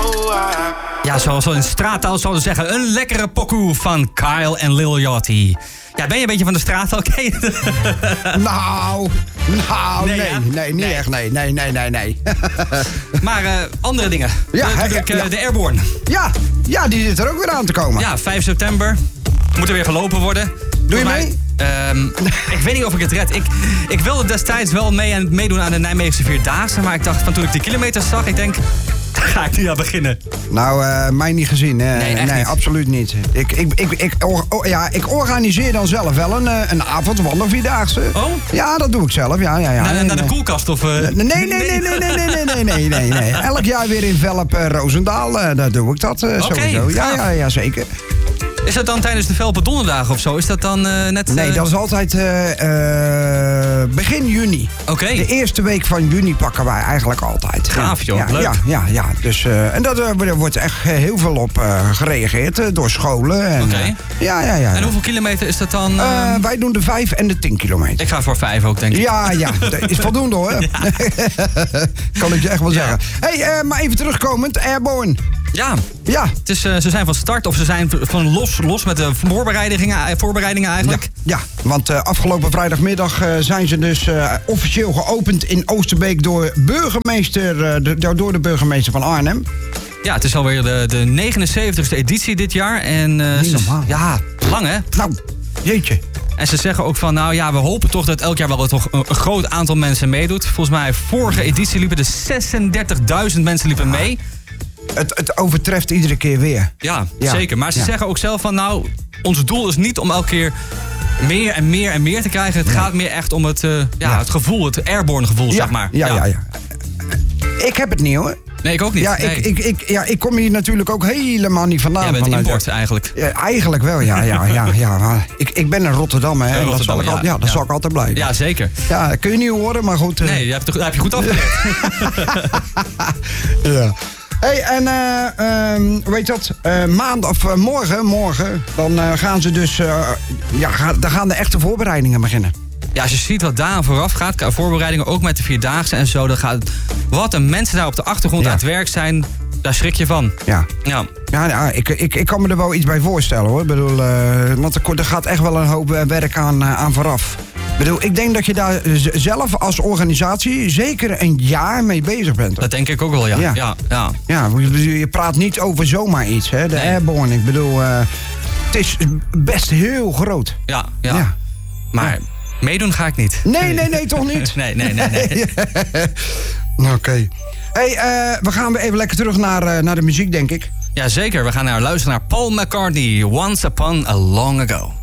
Ja, zoals we in straattaal zouden zeggen, een lekkere pokoe van Kyle en Lil Yachty. Ja, ben je een beetje van de straattaal? Nou, nee, niet echt, nee. Maar andere dingen. Ja, de Airborne. Ja, die zit er ook weer aan te komen. Ja, 5 september. Moet er weer gelopen worden. Doe je mee? Ik weet niet of ik het red. Ik wilde destijds wel meedoen aan de Nijmeegse Vierdaagse. Maar ik dacht van toen ik die kilometers zag, ik denk, daar ga ik niet aan beginnen. Nou, mij niet gezien. Nee, absoluut niet. Ik organiseer dan zelf wel een avondwandelvierdaagse. Oh? Ja, dat doe ik zelf. Ja. Naar de koelkast of... Nee. Elk jaar weer in Velp Roosendaal. Daar doe ik dat sowieso. Ja, zeker. Is dat dan tijdens de Velpen donderdagen of zo? Is dat dan net... Nee, dat is altijd begin juni. Oké. De eerste week van juni pakken wij eigenlijk altijd. Gaaf, joh. Leuk. Ja. Dus, en er wordt echt heel veel op gereageerd door scholen. Oké. Ja. En hoeveel kilometer is dat dan? Wij doen de 5 en de 10 kilometer. Ik ga voor 5 ook, denk ik. Ja, dat is voldoende hoor. Ja. Kan ik je echt wel zeggen. Hey, maar even terugkomend, Airborne. Ja. Het is, ze zijn van start of ze zijn van los met de voorbereidingen eigenlijk. Ja, want afgelopen vrijdagmiddag zijn ze dus officieel geopend in Oosterbeek door de burgemeester van Arnhem. Ja, het is alweer de 79e editie dit jaar. En, ja, lang hè? Nou, jeetje. En ze zeggen ook van, nou ja, we hopen toch dat elk jaar wel toch een groot aantal mensen meedoet. Volgens mij, vorige editie liepen er 36.000 mensen mee. Het overtreft iedere keer weer. Ja, zeker. Maar ze zeggen ook zelf van, nou, ons doel is niet om elke keer meer en meer te krijgen. Het gaat meer echt om het gevoel, het airborne gevoel, zeg maar. Ja. Ik heb het niet hoor. Nee, ik ook niet. Ik kom hier natuurlijk ook helemaal niet vandaan. Jij bent import eigenlijk. Ja, eigenlijk wel, ja. Maar ik ben een Rotterdammer, hè. Dat zal ik altijd blijven. Ja, zeker. Ja, kun je niet horen, maar goed. Nee, dat heb je goed afgeleerd. Ja. Hey, en weet je wat? Morgen, dan gaan ze dus... dan gaan de echte voorbereidingen beginnen. Ja, als je ziet wat daar aan vooraf gaat, voorbereidingen ook met de Vierdaagse en zo, dan gaat wat de mensen daar op de achtergrond aan het werk zijn, daar schrik je van. Ja, ik kan me er wel iets bij voorstellen hoor. Ik bedoel, want er gaat echt wel een hoop werk aan vooraf. Ik denk dat je daar zelf als organisatie zeker een jaar mee bezig bent. Dat denk ik ook wel, ja. Ja, je praat niet over zomaar iets, hè. De Airborne, ik bedoel, het is best heel groot. Ja. Maar meedoen ga ik niet. Nee, toch niet? Nee. Oké. Hey, we gaan weer even lekker terug naar de muziek, denk ik. Ja, zeker. We gaan luisteren naar Paul McCartney, Once Upon a Long Ago.